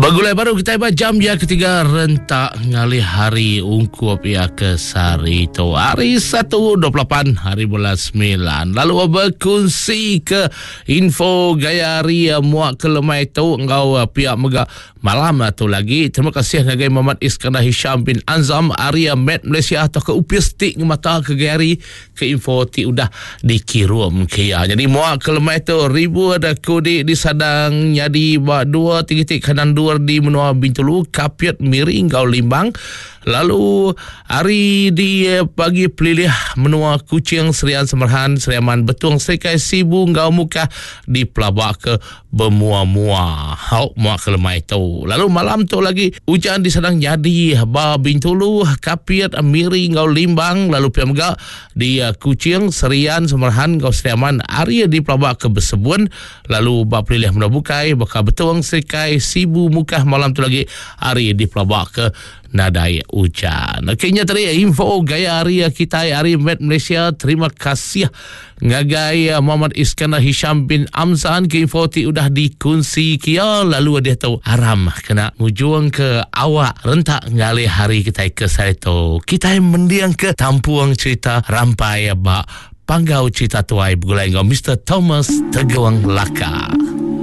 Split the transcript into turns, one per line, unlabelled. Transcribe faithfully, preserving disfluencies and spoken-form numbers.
Bagulai baru kita iba jam ya ketiga rentak ngali hari ungkup ya ke sari tu hari satu dua puluh lapan hari bulan sembilan. Lalu berkongsi ke info gaya ria muak ke lemai tu engkau pihak mega malam tu lagi. Terima kasih ngagai Muhammad Iskandar Hisham bin Anzam area Met Malaysia atau ke upias tik mata ke gari ke info ti udah dikirim ke ya. Jadi muak ke lemai tu ribu ada kodi di sadang jadi dua tiga tik kanan dua di menua Bintulu Kapiat miring kau limbang. Lalu hari di pagi pelilih menua Kuching Serian Semerhan Seriaman Betung Serikai Sibu ngau muka di pelabak ke bermua-mua hau muak ke lemai tu. Lalu malam tu lagi hujan di sedang jadi ba Bintulu Kapiat miring kau limbang. Lalu pemga di Kuching Serian Semerhan kau Seriaman hari di pelabak ke Bersebun. Lalu ba pelilih menua Bukai Baka Betung Serikai Sibu muka malam tu lagi hari di pelabak ke nadai hujan. Okeynya tadi info gaya hari kita hari Met Malaysia. Terima kasih ngagai Muhammad Iskandar Hisham bin Amzan ke info ti udah dikongsi kia. Lalu dia tahu haram kena mujuang ke awak rentak ngali hari kita ke saya tu. Kita mendiang ke tampuang cerita rampai ba panggau cerita tuai bergulai ngau Mister Thomas Tegawang Laka.